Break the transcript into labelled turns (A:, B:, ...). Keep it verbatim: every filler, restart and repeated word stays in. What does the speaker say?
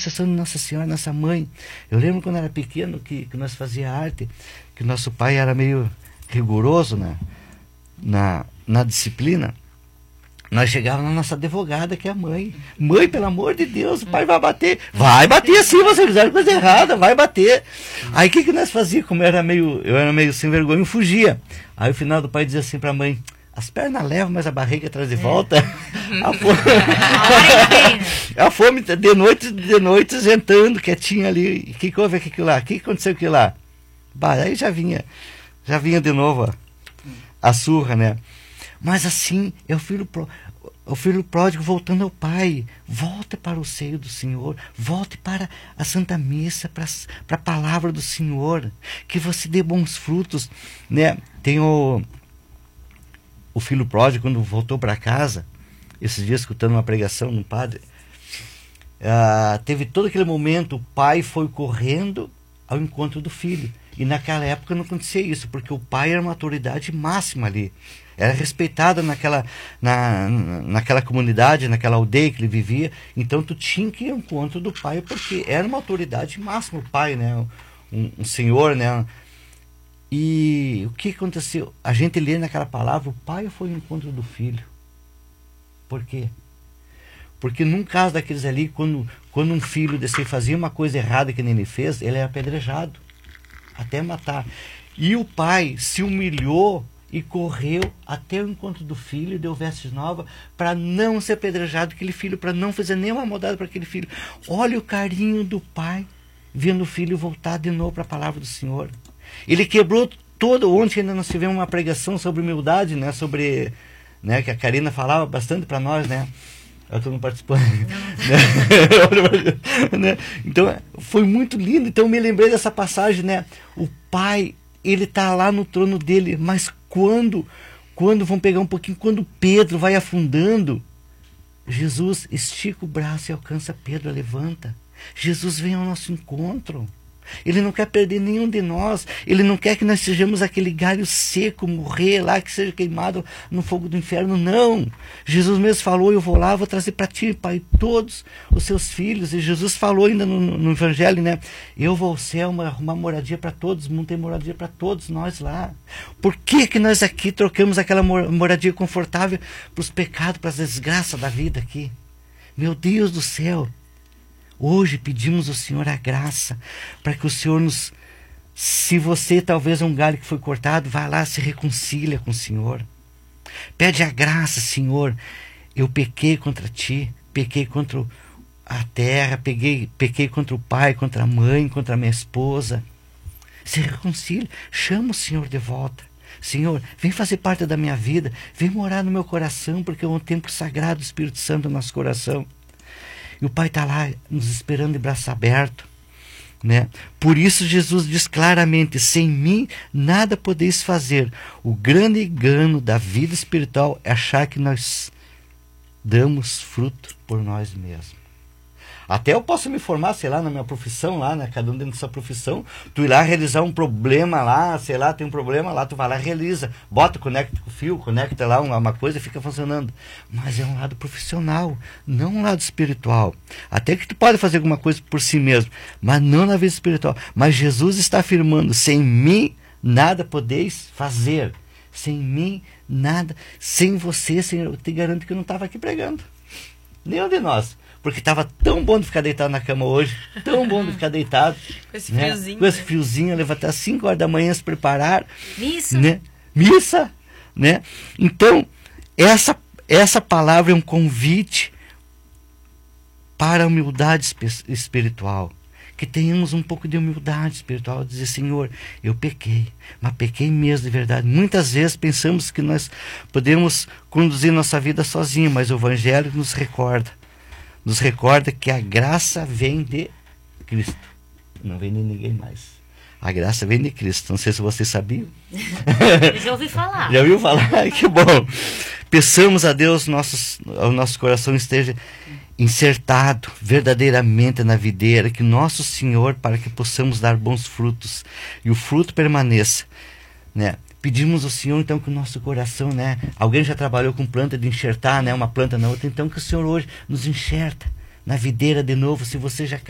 A: intercessão de Nossa Senhora, nossa mãe. Eu lembro quando era pequeno que, que nós fazia arte, que nosso pai era meio rigoroso na, na, na disciplina. Nós chegávamos na nossa advogada, que é a mãe. Mãe, pelo amor de Deus, o pai vai bater. Vai bater sim, vocês fizeram coisa errada, vai bater. Aí o que, que nós fazíamos? Como eu era meio, eu era meio sem vergonha, eu fugia. Aí o final do pai dizia assim para a mãe: as pernas levam, mas a barriga traz de volta. É. A fome, a fome de noite, de noite, sentando quietinha ali. O que, que houve aquilo lá? O que, que aconteceu aquilo lá? Bah, aí já vinha, já vinha de novo a, a surra, né? Mas assim, é o filho, pró, o filho pródigo voltando ao pai. Volte para o seio do Senhor. Volte para a Santa Missa, para, para a palavra do Senhor. Que você dê bons frutos, né? Tem o, o filho pródigo, quando voltou para casa, esses dias escutando uma pregação de um padre, uh, teve todo aquele momento, o pai foi correndo ao encontro do filho. E naquela época não acontecia isso, porque o pai era uma autoridade máxima ali. Era respeitado naquela, na, naquela comunidade, naquela aldeia que ele vivia. Então tu tinha que ir ao encontro do pai, porque era uma autoridade máxima o pai, né? Um, um senhor, né? E o que aconteceu? A gente lê naquela palavra, o pai foi ao encontro do filho. Por quê? Porque num caso daqueles ali, quando, quando um filho desse fazia uma coisa errada que nem ele fez, ele era apedrejado até matar. E o pai se humilhou e correu até o encontro do filho, deu vestes novas, para não ser apedrejado aquele filho, para não fazer nenhuma maldade para aquele filho. Olha o carinho do pai, vendo o filho voltar de novo para a palavra do Senhor. Ele quebrou todo, ontem ainda nós tivemos uma pregação sobre humildade, né, sobre, né, que a Karina falava bastante para nós, né, eu estou não participando. Né? Então, foi muito lindo. Então, eu me lembrei dessa passagem, né? O pai, ele está lá no trono dele, mas quando, quando, vamos pegar um pouquinho, quando Pedro vai afundando, Jesus estica o braço e alcança Pedro, levanta. Jesus vem ao nosso encontro. Ele não quer perder nenhum de nós. Ele não quer que nós sejamos aquele galho seco, morrer lá, que seja queimado no fogo do inferno. Não. Jesus mesmo falou: eu vou lá, vou trazer para ti, Pai, todos os seus filhos. E Jesus falou ainda no, no Evangelho, né? Eu vou ao céu, uma, uma moradia para todos. O mundo tem moradia para todos nós lá. Por que que nós aqui trocamos aquela moradia confortável para os pecados, para as desgraças da vida aqui? Meu Deus do céu. Hoje pedimos ao Senhor a graça para que o Senhor nos... Se você talvez é um galho que foi cortado, vá lá, se reconcilia com o Senhor. Pede a graça, Senhor. Eu pequei contra ti, pequei contra a terra, peguei, pequei contra o pai, contra a mãe, contra a minha esposa. Se reconcilia, chama o Senhor de volta. Senhor, vem fazer parte da minha vida, vem morar no meu coração, porque é um templo sagrado do Espírito Santo no nosso coração. E o Pai está lá nos esperando de braço aberto, né? Por isso Jesus diz claramente: sem mim nada podeis fazer. O grande engano da vida espiritual é achar que nós damos fruto por nós mesmos. Até eu posso me formar, sei lá, na minha profissão lá, né? Cada um dentro da sua profissão, tu ir lá realizar um problema lá, sei lá, tem um problema lá, tu vai lá e realiza, bota, conecta com o fio, conecta lá uma, uma coisa e fica funcionando. Mas é um lado profissional, não um lado espiritual. Até que tu pode fazer alguma coisa por si mesmo, mas não na vida espiritual. Mas Jesus está afirmando: sem mim nada podeis fazer. Sem mim nada, sem você, Senhor, eu te garanto que eu não estava aqui pregando. Nenhum de nós. Porque estava tão bom de ficar deitado na cama hoje, tão bom de ficar deitado. Com esse né? fiozinho. Com esse fiozinho, levantar às cinco horas da manhã, se preparar. Missa. Né? Missa. Né? Então, essa, essa palavra é um convite para a humildade espiritual. Que tenhamos um pouco de humildade espiritual, dizer: Senhor, eu pequei, mas pequei mesmo de verdade. Muitas vezes pensamos que nós podemos conduzir nossa vida sozinhos, mas o Evangelho nos recorda. Nos recorda que a graça vem de Cristo. Não vem de ninguém mais. A graça vem de Cristo. Não sei se vocês sabiam.
B: Eu já ouvi falar.
A: Já ouviu falar? Que bom. Peçamos a Deus nossos, o nosso coração esteja insertado verdadeiramente na videira, que nosso Senhor, para que possamos dar bons frutos e o fruto permaneça, né? Pedimos ao Senhor, então, que o nosso coração, né? Alguém já trabalhou com planta de enxertar, né? Uma planta na outra. Então, que o Senhor hoje nos enxerta na videira de novo. Se você já